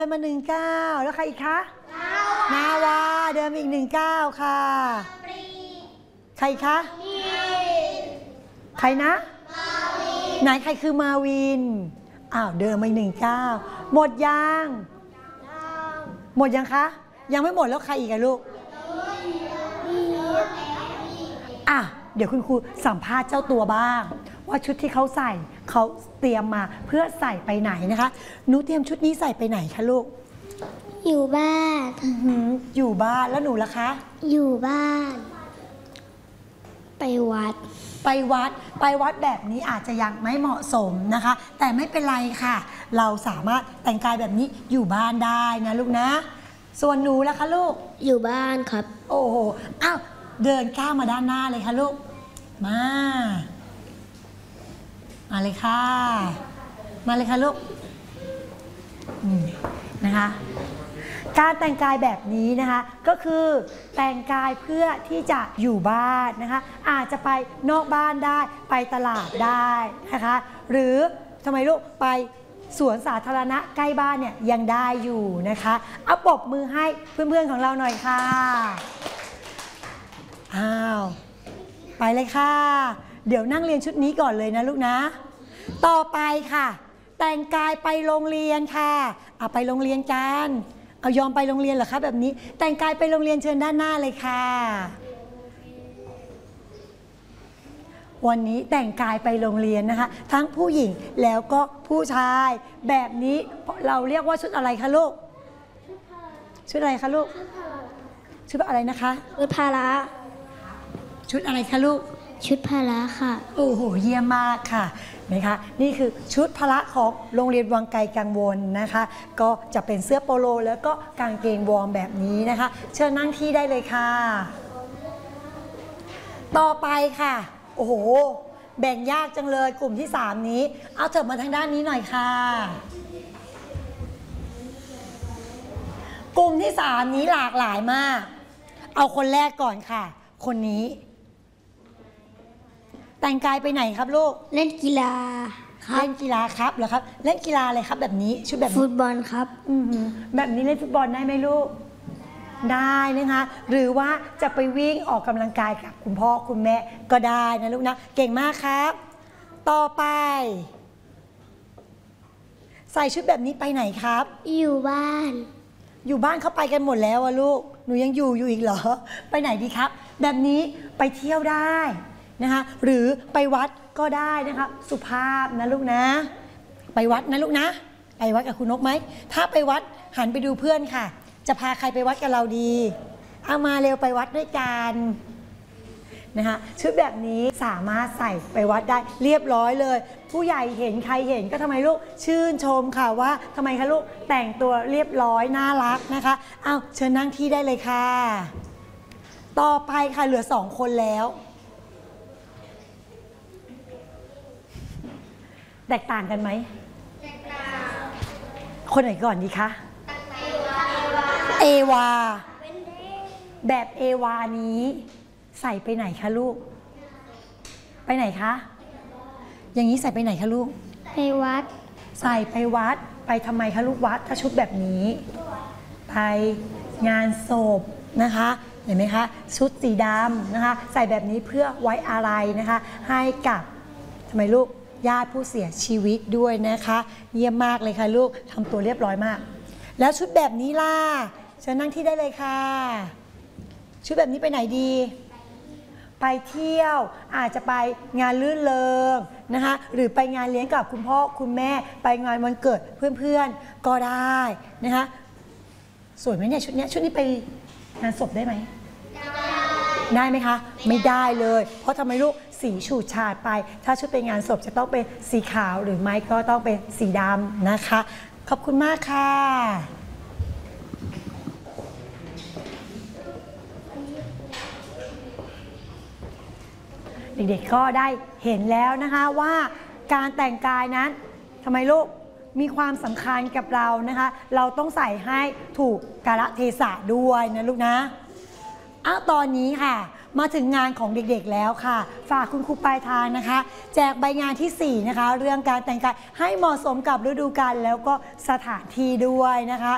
เดินมา19แล้วใครอีกคะนาวาเดินอีก19ค่ะใครคะใครนะไหนใครคือมาวินเดินมาอีก19หมดยังหมดยังคะยังไม่หมดแล้วใครอีกอะลูกเดี๋ยวคุณครูสัมภาษณ์เจ้าตัวบ้างว่าชุดที่เขาใส่เขาเตรียมมาเพื่อใส่ไปไหนนะคะหนูเตรียมชุดนี้ใส่ไปไหนคะลูกอยู่บ้านอยู่บ้านแล้วหนูล่ะคะอยู่บ้านไปวัดแบบนี้อาจจะยังไม่เหมาะสมนะคะแต่ไม่เป็นไรค่ะเราสามารถแต่งกายแบบนี้อยู่บ้านได้นะลูกนะส่วนหนูล่ะคะลูกอยู่บ้านครับโอ้โหเดินก้าวมาด้านหน้าเลยค่ะลูกมาเลยค่ะมาเลยค่ะลูกนะคะการแต่งกายแบบนี้นะคะก็คือแต่งกายเพื่อที่จะอยู่บ้านนะคะอาจจะไปนอกบ้านได้ไปตลาดได้นะคะหรือทำไมลูกไปสวนสาธารณะใกล้บ้านเนี่ยยังได้อยู่นะคะเอาปรบมือให้เพื่อนๆของเราหน่อยค่ะไปเลยค่ะเดี๋ยวนั่งเรียนชุดนี้ก่อนเลยนะลูกนะต่อไปค่ะแต่งกายไปโรงเรียนค่ะไปโรงเรียนกันยอมไปโรงเรียนเหรอคะแบบนี้แต่งกายไปโรงเรียนเชิญด้านหน้าเลยค่ะวันนี้แต่งกายไปโรงเรียนนะคะทั้งผู้หญิงแล้วก็ผู้ชายแบบนี้เราเรียกว่าชุดอะไรคะลูกชุดอะไรคะลูกชุดอะไรนะคะชุดพละชุดอะไรคะลูกชุดพละค่ะโอ้โหเยี่ยมมากค่ะนะคะนี่คือชุดพละของโรงเรียนวังไกลกังวลนะคะก็จะเป็นเสื้อโปโลแล้วก็กางเกงวอร์มแบบนี้นะคะเชิญนั่งที่ได้เลยค่ะต่อไปค่ะโอ้โหแบ่งยากจังเลยกลุ่มที่3นี้เอาเถิบมาทางด้านนี้หน่อยค่ะกลุ่มที่3นี้หลากหลายมากเอาคนแรกก่อนค่ะคนนี้แต่งกายไปไหนครับลูกเล่นกีฬาครับเล่นกีฬาครับเหรอครับเล่นกีฬาอะไรครับแบบนี้ชุดแบบฟุตบอลครับแบบนี้เล่นฟุตบอลได้ไหมลูกได้นะคะหรือว่าจะไปวิ่งออกกำลังกายกับคุณพ่อคุณแม่ก็ได้นะลูกนะเก่งมากครับต่อไปใส่ชุดแบบนี้ไปไหนครับอยู่บ้านเขาไปกันหมดแล้วอะลูกหนูยังอยู่อีกเหรอไปไหนดีครับแบบนี้ไปเที่ยวได้นะคะหรือไปวัดก็ได้นะคะสุภาพนะลูกนะไปวัดนะลูกนะไปวัดกับคุณนกไหมถ้าไปวัดหันไปดูเพื่อนค่ะจะพาใครไปวัดกับเราดีเอามาเร็วไปวัดด้วยกันนะคะชุดแบบนี้สามารถใส่ไปวัดได้เรียบร้อยเลยผู้ใหญ่เห็นใครเห็นก็ทำไมลูกชื่นชมค่ะว่าทำไมคะลูกแต่งตัวเรียบร้อยน่ารักนะคะเอาเชิญนั่งที่ได้เลยค่ะต่อไปค่ะเหลือ2คนแล้วแตกต่างกันไหมคนไหนก่อนดีคะเอวาแบบเอวานี้ใส่ไปไหนคะลูกไปไหนคะอย่างนี้ใส่ไปไหนคะลูกไปวัดใส่ไปวัดไปทำไมคะลูกวัดถ้าชุดแบบนี้ไปงานศพนะคะเห็นไหมคะชุดสีดำนะคะใส่แบบนี้เพื่อไว้อะไรนะคะให้กับทำไมลูกญาติผู้เสียชีวิตด้วยนะคะเยี่ยมมากเลยค่ะลูกทำตัวเรียบร้อยมากแล้วชุดแบบนี้ล่ะเชิญนั่งที่ได้เลยค่ะชุดแบบนี้ไปไหนดีไปเที่ยวอาจจะไปงานลื่นเริงนะคะหรือไปงานเลี้ยงกับคุณพ่อคุณแม่ไปงานวันเกิดเพื่อนๆก็ได้นะคะสวยไหมเนี่ยชุดนี้ไปงานศพได้ไหมได้ไหมคะไม่ได้เลยเพราะทำไมลูกสีฉูดฉาดไปถ้าชุดไปงานศพจะต้องเป็นสีขาวหรือไม่ก็ต้องเป็นสีดำนะคะขอบคุณมากค่ะเด็กๆก็ได้เห็นแล้วนะคะว่าการแต่งกายนั้นทำไมลูกมีความสำคัญกับเรานะคะเราต้องใส่ให้ถูกกาลเทศะด้วยนะลูกนะตอนนี้ค่ะมาถึงงานของเด็กๆแล้วค่ะฝากคุณครูปลายทางนะคะแจกใบงานที่4นะคะเรื่องการแต่งกายให้เหมาะสมกับฤดูกาลแล้วก็สถานที่ด้วยนะคะ